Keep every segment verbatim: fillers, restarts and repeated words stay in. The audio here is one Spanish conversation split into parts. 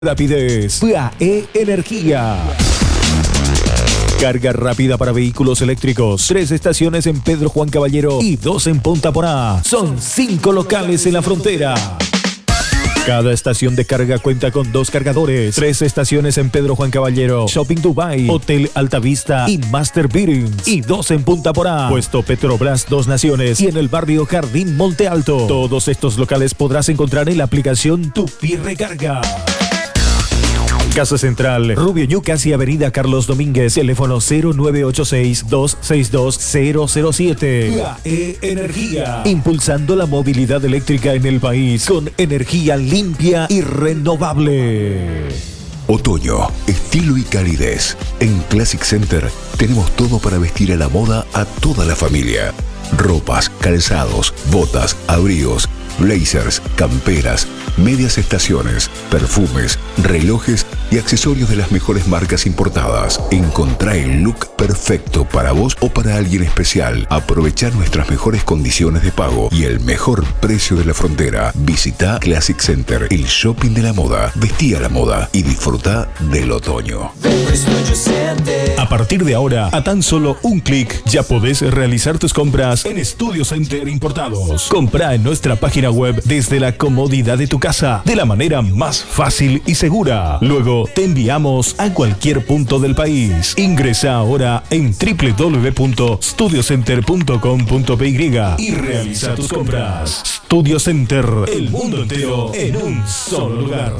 Rapidez. P A E Energía. Carga rápida para vehículos eléctricos. Tres estaciones en Pedro Juan Caballero y dos en Punta Porá. Son cinco locales en la frontera. Cada estación de carga cuenta con dos cargadores. Tres estaciones en Pedro Juan Caballero, Shopping Dubai, Hotel Altavista y Master Bearings. Y dos en Punta Porá, Puesto Petrobras Dos Naciones y en el barrio Jardín Monte Alto. Todos estos locales podrás encontrar en la aplicación Tupi Recarga. Casa Central, Rubio Ñu, casi Avenida Carlos Domínguez, teléfono cero nueve ocho seis, dos seis dos, cero cero siete. P A E Energía, impulsando la movilidad eléctrica en el país con energía limpia y renovable. Otoño, estilo y calidez. En Classic Center tenemos todo para vestir a la moda a toda la familia. Ropas, calzados, botas, abrigos, blazers, camperas, medias estaciones, perfumes, relojes y accesorios de las mejores marcas importadas. Encontrá el look perfecto para vos o para alguien especial. Aprovechá nuestras mejores condiciones de pago y el mejor precio de la frontera. Visita Classic Center, el shopping de la moda. Vestí a la moda y disfruta del otoño. A partir de ahora, a tan solo un clic, ya podés realizar tus compras en Studio Center Importados. Comprá en nuestra página web desde la comodidad de tu casa, de la manera más fácil y segura. Luego te enviamos a cualquier punto del país. Ingresa ahora en doble u doble u doble u punto studio center punto com punto p y y realiza tus compras. Studio Center, el mundo entero en un solo lugar.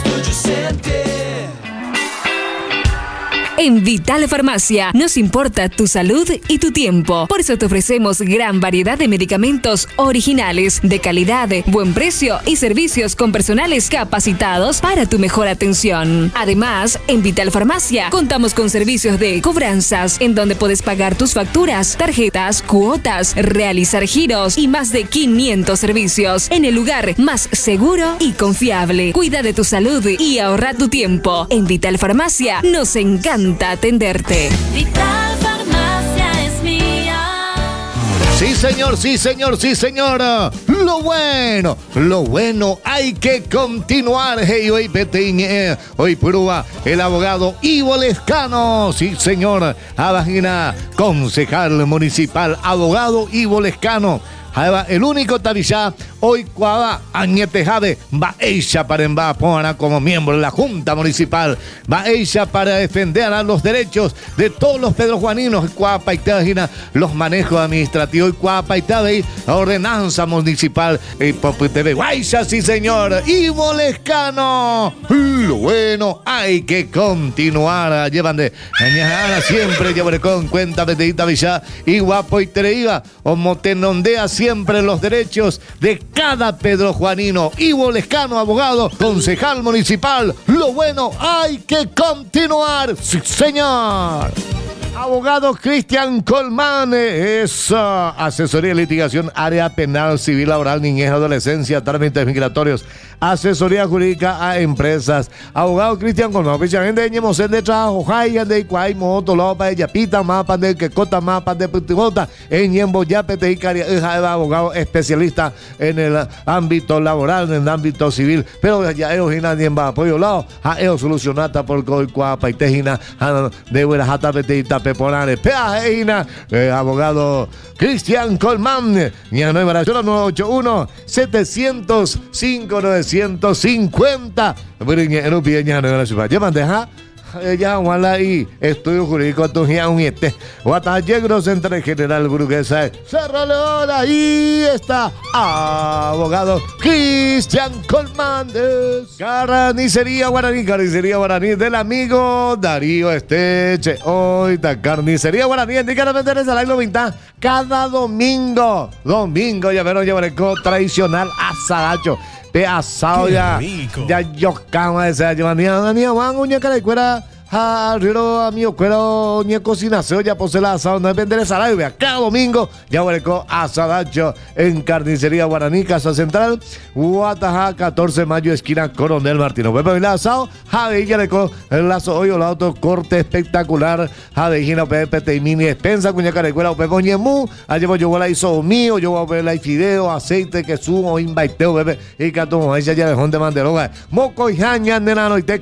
En Vital Farmacia nos importa tu salud y tu tiempo. Por eso te ofrecemos gran variedad de medicamentos originales, de calidad, buen precio y servicios con personales capacitados para tu mejor atención. Además, en Vital Farmacia contamos con servicios de cobranzas, en donde puedes pagar tus facturas, tarjetas, cuotas, realizar giros y más de quinientos servicios en el lugar más seguro y confiable. Cuida de tu salud y ahorra tu tiempo. En Vital Farmacia nos encanta atenderte. Vital Farmacia es mía. Sí, señor, sí, señor, sí, señora. Lo bueno, lo bueno, hay que continuar. Hey, hoy Peteñe, hoy prueba el abogado Ivo Lescano. Sí, señor, Abagina, concejal municipal, abogado Ivo Lescano. El único tabillá hoy cuava añetejade va ella para embapona como miembro de la Junta Municipal, va ella para defender a los derechos de todos los pedrojuaninos, cuapa y tajina, los manejos administrativos y cuapa y tabe, la ordenanza municipal y poputebe. Guaysa, sí señor, Ivo Lescano. Lo bueno, hay que continuar. Llevan de mañana siempre llevaré con cuenta petita villa y guapo y tereiva o motenondea siempre los derechos de cada pedrojuanino. Ivo Lescano, abogado, concejal municipal. Lo bueno, hay que continuar. Sí, señor. Abogado Cristian Colmán, es uh, asesoría de litigación, área penal, civil, laboral, niñez, adolescencia, trámites migratorios, asesoría jurídica a empresas. Abogado Cristian Colmán, precisamente ñemos de trabajo, hayan de cuay, moto, lopa, ella pita, mapa de que cota, mapa de putigota, en ñembo, ya pete y caria, abogado especialista en el ámbito laboral, en el ámbito civil, pero ya ellos y nadie va apoyo lado, a ellos solucionata por coy, cuapa y tejina, de buenas hata petita, peponare, peajeina, eh, abogado Cristian Colmán, ña nueve nueve ocho uno, siete cero cinco, novecientos cincuenta. Llaman de ja. Ya, wala y estudio jurídico tu ya un este. Guatayegro Centro General Burguesa. Cerro León, ahí está. Abogado Cristian Colmán. Carnicería Guaraní, carnicería Guaraní del amigo Darío Esteche. Hoy la carnicería Guaraní. Indica vender el salario vinta cada domingo. Domingo, ya verán, llevar el tradicional asadacho. Pe asado ya, ya yo cama esa, yo ni ni van uña cara y cuera, Arriero a mi cuero, ni cocina se oye por la asado, no depende de Sarabia. Cada domingo, ya hueleco asadacho en Carnicería Guaraní, Casa Central, Guataja, catorce de mayo, esquina Coronel Martino. Pepe Vila asado, Jade, ya le el lazo hoy, el auto corte espectacular, Jade, Gina, Pepe, Teimini, Espensa, Cuña Carecuera, Pepe Oñemú, allí voy yo la hizo mío, yo voy a ver la fideo, aceite, que sumo, invaiteo, Pepe, y catón, ahí ya le de Manderoga, Moco y Jaña, Nenano, y te